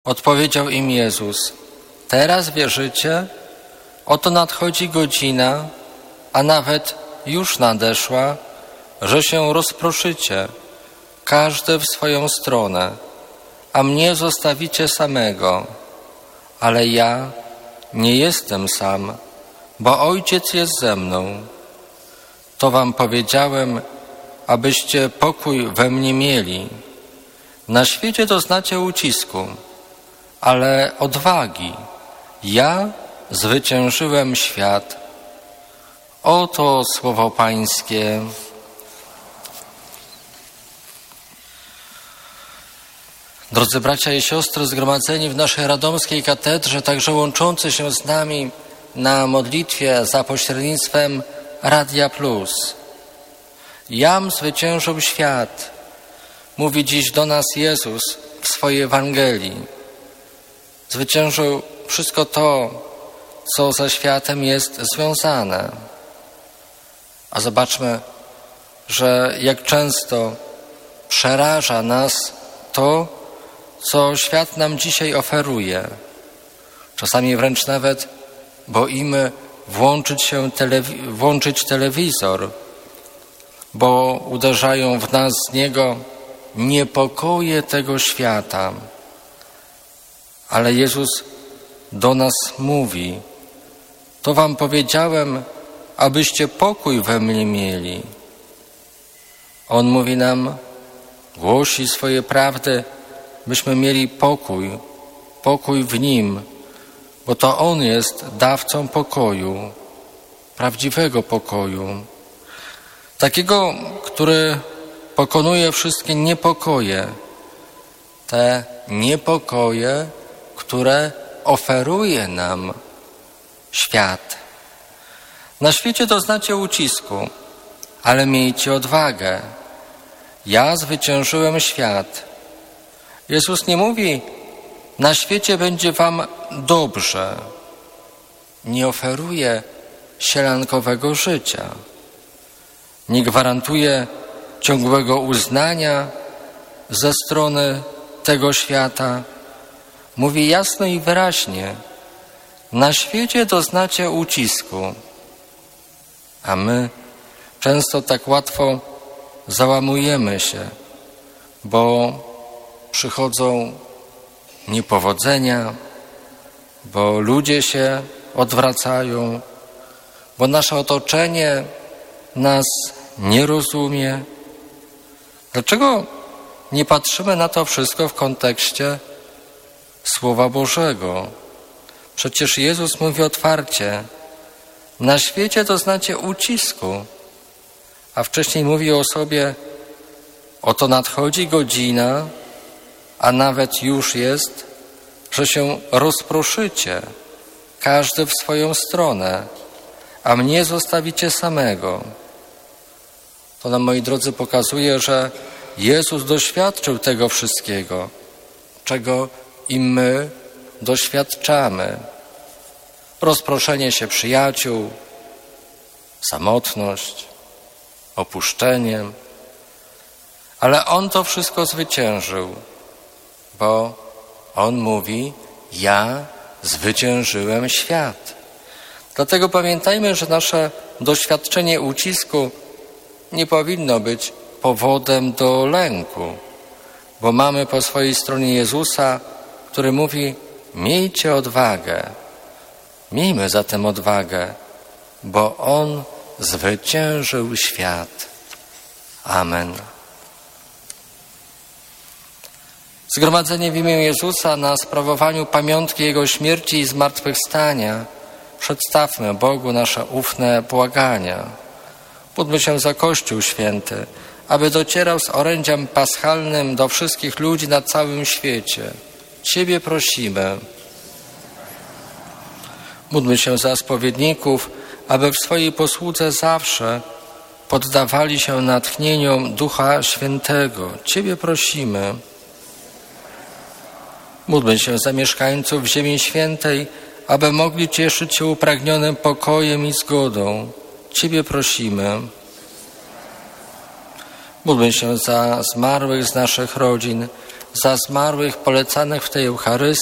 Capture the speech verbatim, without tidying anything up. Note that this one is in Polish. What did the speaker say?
Odpowiedział im Jezus: teraz wierzycie? Oto nadchodzi godzina, a nawet już nadeszła, że się rozproszycie, każdy w swoją stronę, a mnie zostawicie samego. Ale ja nie jestem sam, bo Ojciec jest ze mną. To wam powiedziałem, abyście pokój we mnie mieli. Na świecie doznacie ucisku, ale odwagi. Ja zwyciężyłem świat. Oto słowo Pańskie. Drodzy bracia i siostry, zgromadzeni w naszej radomskiej katedrze, także łączący się z nami na modlitwie za pośrednictwem Radia Plus. Jam zwyciężył świat, mówi dziś do nas Jezus w swojej Ewangelii. Zwyciężył wszystko to, co ze światem jest związane. A zobaczmy, że jak często przeraża nas to, co świat nam dzisiaj oferuje. Czasami wręcz nawet boimy włączyć się telewi- włączyć telewizor, bo uderzają w nas z niego niepokoje tego świata. Ale Jezus do nas mówi: to wam powiedziałem, abyście pokój we mnie mieli. On mówi nam, głosi swoje prawdy, byśmy mieli pokój, pokój w Nim, bo to On jest dawcą pokoju, prawdziwego pokoju. Takiego, który pokonuje wszystkie niepokoje, te niepokoje, które oferuje nam świat. Na świecie doznacie ucisku, ale miejcie odwagę. Ja zwyciężyłem świat. Jezus nie mówi, na świecie będzie wam dobrze. Nie oferuje sielankowego życia. Nie gwarantuje ciągłego uznania ze strony tego świata. Mówi jasno i wyraźnie, na świecie doznacie ucisku. A my często tak łatwo załamujemy się, bo przychodzą niepowodzenia, bo ludzie się odwracają, bo nasze otoczenie nas nie rozumie. Dlaczego nie patrzymy na to wszystko w kontekście Słowa Bożego? Przecież Jezus mówi otwarcie, na świecie doznacie ucisku, a wcześniej mówi o sobie, oto nadchodzi godzina, a nawet już jest, że się rozproszycie, każdy w swoją stronę, a mnie zostawicie samego. To nam, moi drodzy, pokazuje, że Jezus doświadczył tego wszystkiego, czego i my doświadczamy. Rozproszenie się przyjaciół, samotność, opuszczenie. Ale On to wszystko zwyciężył, bo On mówi, ja zwyciężyłem świat. Dlatego pamiętajmy, że nasze doświadczenie ucisku nie powinno być powodem do lęku, bo mamy po swojej stronie Jezusa, który mówi, miejcie odwagę. Miejmy zatem odwagę, bo On zwyciężył świat. Amen. Zgromadzenie w imię Jezusa na sprawowaniu pamiątki Jego śmierci i zmartwychwstania przedstawmy Bogu nasze ufne błagania. Módlmy się za Kościół Święty, aby docierał z orędziem paschalnym do wszystkich ludzi na całym świecie. Ciebie prosimy. Módlmy się za spowiedników, aby w swojej posłudze zawsze poddawali się natchnieniom Ducha Świętego. Ciebie prosimy. Módlmy się za mieszkańców Ziemi Świętej, aby mogli cieszyć się upragnionym pokojem i zgodą. Ciebie prosimy. Módlmy się za zmarłych z naszych rodzin, za zmarłych polecanych w tej Eucharystii,